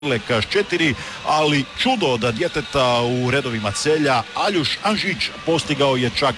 s 4, ali čudo da djeteta u redovima Celja, Aljuš Anžić postigao je čak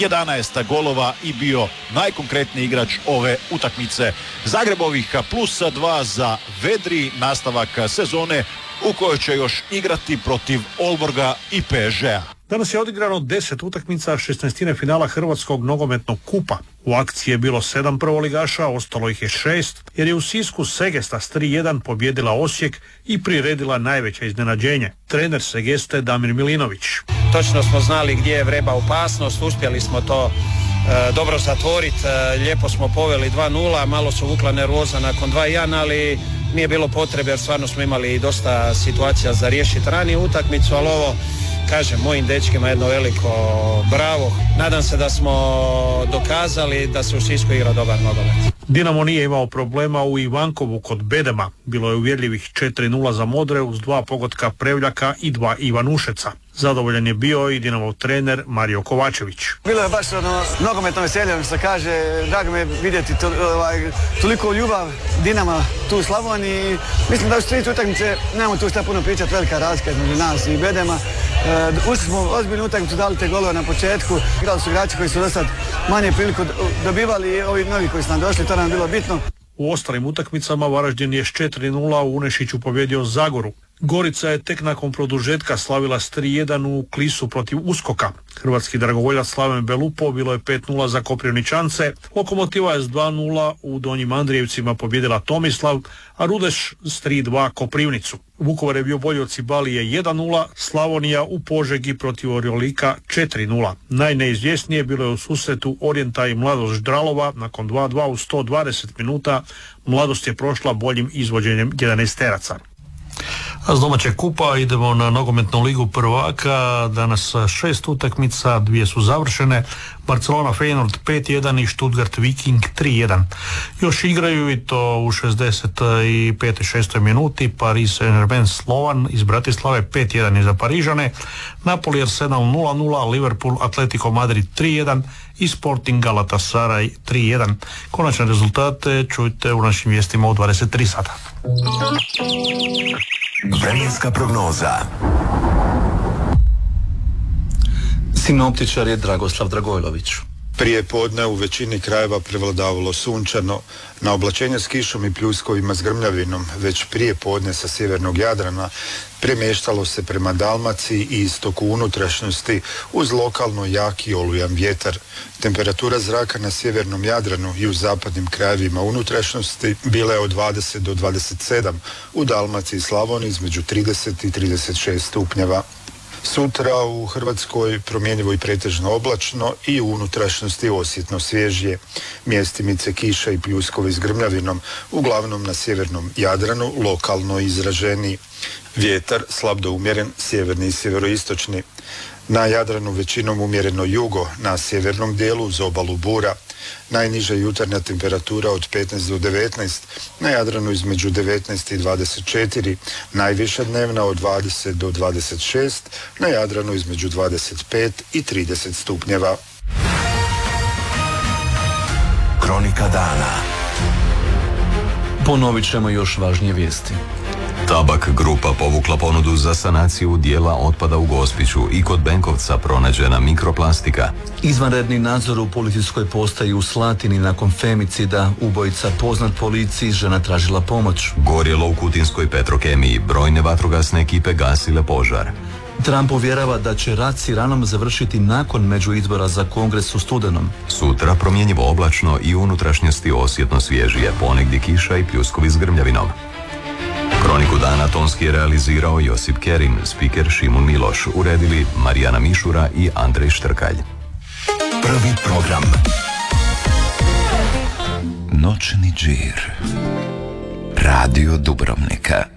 11 golova i bio najkonkretniji igrač ove utakmice. Zagrebovih +2 za Vedri, nastavak sezone u kojoj će još igrati protiv Olborga i PSG-a. Danas je odigrano 10 utakmica 16. finala Hrvatskog nogometnog kupa. U akciji je bilo 7 prvoligaša, ostalo ih je 6, jer je u Sisku Segesta s 3-1 pobjedila Osijek i priredila najveće iznenađenje. Trener Segeste Damir Milinović. Točno smo znali gdje je vreba opasnost, uspjeli smo to dobro zatvoriti, lijepo smo poveli 2-0, malo su vukla nervoza nakon 2-1, ali nije bilo potrebe jer stvarno smo imali dosta situacija za riješiti raniju utakmicu, ali ovo, kažem, mojim dečkima jedno veliko bravo. Nadam se da smo dokazali da se u Sisku igra dobar nogomet. Dinamo nije imao problema u Ivankovu kod Bedema. Bilo je uvjerljivih 4-0 za Modre uz 2 pogotka Prevljaka i 2 Ivanušeca. Zadovoljan je bio i Dinamov trener Mario Kovačević. Bilo je baš nogometno veselje, što kaže, drago me vidjeti toliko ljubav Dinama tu u Slavoniji. Mislim da u 3 utakmice nemamo tu šta puno pričati, velika razlika između nas i Bedema. Ušli smo ozbiljnu utakmicu, dali te golove na početku, igrali su igrači koji su do sad manje priliku dobivali i ovi novi koji su nam došli, to nam je bilo bitno. U ostalim utakmicama Varaždin je s 4-0 u Unešiću pobjedio Zagoru. Gorica je tek nakon produžetka slavila s 3-1 u Klisu protiv Uskoka. Hrvatski dragovoljac Slaven Belupo bilo je 5-0 za Koprivničance. Lokomotiva je s 2-0 u Donjim Andrijevcima pobjedila Tomislav, a Rudeš s 3-2 Koprivnicu. Vukovar je bio bolji od Cibalije 1-0, Slavonija u Požegi protiv Orjolika 4-0. Najneizvjesnije bilo je u susretu Orijenta i Mladost Ždralova. Nakon 2-2 u 120 minuta Mladost je prošla boljim izvođenjem 11-teraca. A s domaćeg kupa idemo na nogometnu ligu prvaka. Danas 6 utakmica, 2 su završene. Barcelona Feyenoord 5-1 i Stuttgart Viking 3-1. Još igraju i to u 65. i 6. minuti Paris Saint-Germain Slovan iz Bratislave 5-1 za Parižane. Napoli Arsenal 0-0, Liverpool Atletico Madrid 3-1 i Sporting Galatasaray 3-1. Konačne rezultate čujte u našim vijestima u 23 sata. Vremenska prognoza. Sinoptičar je Dragoslav Dragojlović. Prije podne u većini krajeva prevladavalo sunčano, na oblačenje s kišom i pljuskovima s grmljavinom, već prije podne sa sjevernog Jadrana premještalo se prema Dalmaciji i istoku unutrašnjosti uz lokalno jaki olujan vjetar. Temperatura zraka na sjevernom Jadranu i u zapadnim krajevima unutrašnjosti bila je od 20 do 27, u Dalmaciji i Slavoniji između 30 i 36 stupnjeva. Sutra u Hrvatskoj promjenjivo i pretežno oblačno i u unutrašnjosti osjetno svježije. Mjestimice kiša i pljuskovi s grmljavinom, uglavnom na sjevernom Jadranu, lokalno izraženiji. Vjetar slab do umjeren, sjeverni i sjeveroistočni. Na Jadranu većinom umjereno jugo, na sjevernom dijelu uz obalu bura. Najniža jutarnja temperatura od 15 do 19, na Jadranu između 19 i 24, najviša dnevna od 20 do 26, na Jadranu između 25 i 30 stupnjeva. Kronika dana. Ponovit ćemo još važnije vijesti. Tabak grupa povukla ponudu za sanaciju dijela otpada u Gospiću i kod Benkovca pronađena mikroplastika. Izvanredni nadzor u policijskoj postaji u Slatini nakon femicida, ubojica poznat policiji, žena tražila pomoć. Gorjelo u kutinskoj Petrokemiji, brojne vatrogasne ekipe gasile požar. Trump uvjerava da će rat s Iranom završiti nakon međuizbora za kongres u studenom. Sutra promjenjivo oblačno i unutrašnjosti osjetno svježije, ponegdje kiša i pljuskovi s grmljavinom. Kroniku dana tonski je realizirao Josip Kerim, spiker Šimun Miloš, uredili Marijana Mišura i Andrej Štrkalj. Prvi program. Noćni džir. Radio Dubrovnika.